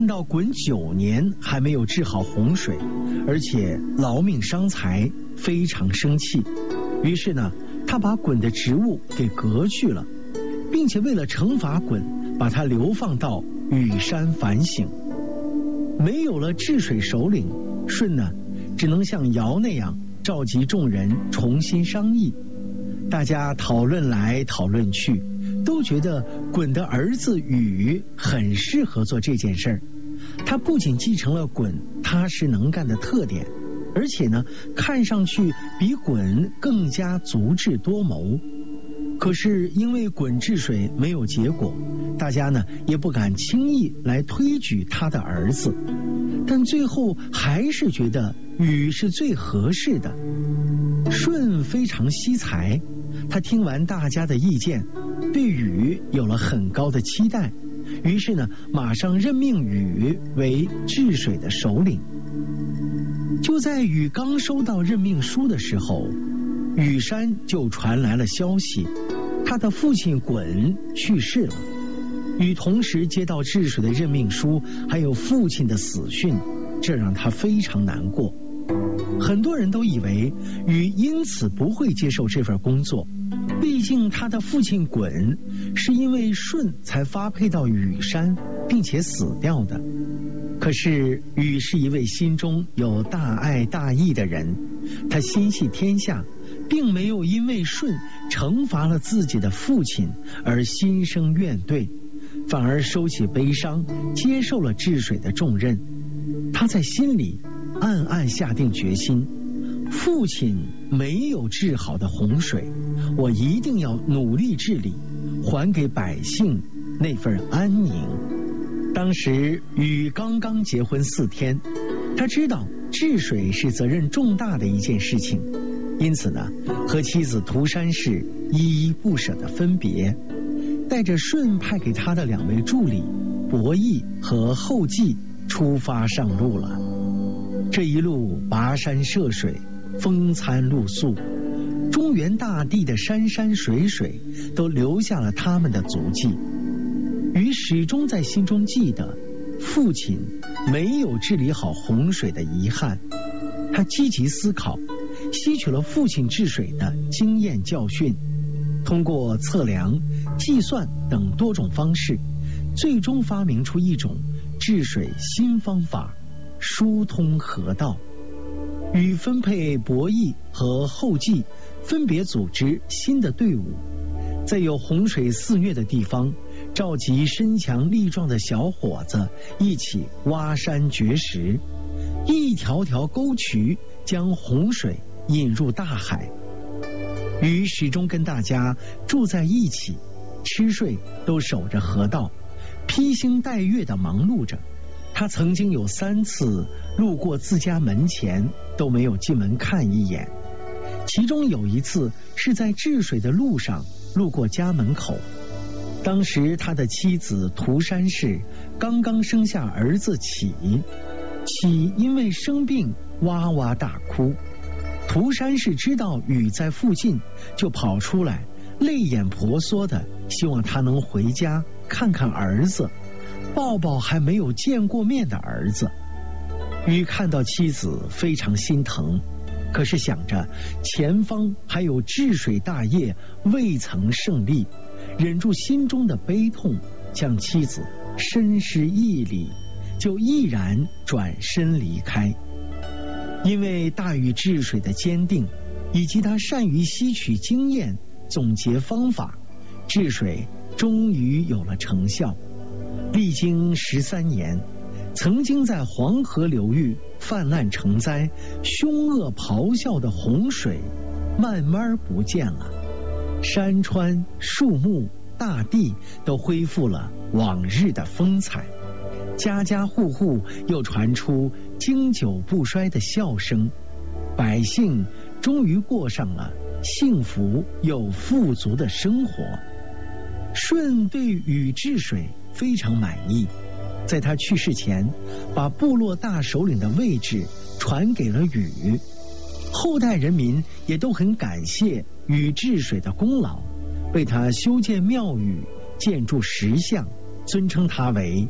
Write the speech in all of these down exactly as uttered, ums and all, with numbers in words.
到鲧九年还没有治好洪水，而且劳命伤财，非常生气。于是呢，他把鲧的职务给革去了，并且为了惩罚鲧，把他流放到羽山反省。没有了治水首领，舜呢，只能像尧那样召集众人重新商议。大家讨论来讨论去，都觉得鲧的儿子禹很适合做这件事儿。他不仅继承了鲧踏实能干的特点，而且呢，看上去比鲧更加足智多谋。可是因为鲧治水没有结果，大家呢也不敢轻易来推举他的儿子，但最后还是觉得禹是最合适的。舜非常惜才，他听完大家的意见，对禹有了很高的期待，于是呢，马上任命禹为治水的首领。就在禹刚收到任命书的时候，羽山就传来了消息，他的父亲鲧去世了。禹同时接到治水的任命书，还有父亲的死讯，这让他非常难过。很多人都以为禹因此不会接受这份工作，毕竟他的父亲鲧是因为舜才发配到羽山并且死掉的。可是禹是一位心中有大爱大义的人，他心系天下，并没有因为舜惩罚了自己的父亲而心生怨怼，反而收起悲伤，接受了治水的重任。他在心里暗暗下定决心，父亲没有治好的洪水，我一定要努力治理，还给百姓那份安宁。当时禹刚刚结婚四天，他知道治水是责任重大的一件事情，因此呢，和妻子涂山氏依依不舍地分别，带着舜派给他的两位助理伯益和后稷出发上路了。这一路跋山涉水，风餐露宿，中原大地的山山水水都留下了他们的足迹。禹始终在心中记得父亲没有治理好洪水的遗憾，他积极思考，吸取了父亲治水的经验教训，通过测量、计算等多种方式，最终发明出一种治水新方法——疏通河道。禹分配伯益和后稷分别组织新的队伍，在有洪水肆虐的地方，召集身强力壮的小伙子一起挖山掘石，一条条沟渠将洪水引入大海。禹始终跟大家住在一起，吃睡都守着河道，披星戴月地忙碌着。他曾经有三次路过自家门前都没有进门看一眼，其中有一次是在治水的路上路过家门口。当时他的妻子涂山氏刚刚生下儿子启，启因为生病哇哇大哭。涂山氏知道禹在附近，就跑出来，泪眼婆娑的希望他能回家看看儿子，抱抱还没有见过面的儿子。禹看到妻子非常心疼，可是想着前方还有治水大业未曾胜利，忍住心中的悲痛，向妻子深施一礼，就毅然转身离开。因为大禹治水的坚定，以及他善于吸取经验、总结方法，治水终于有了成效。历经十三年，曾经在黄河流域泛滥成灾、凶恶咆哮的洪水，慢慢不见了。山川、树木、大地都恢复了往日的风采，家家户户又传出经久不衰的笑声，百姓终于过上了幸福又富足的生活。舜对禹治水非常满意，在他去世前，把部落大首领的位置传给了禹。后代人民也都很感谢禹治水的功劳，为他修建庙宇、建筑石像，尊称他为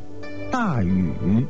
大禹。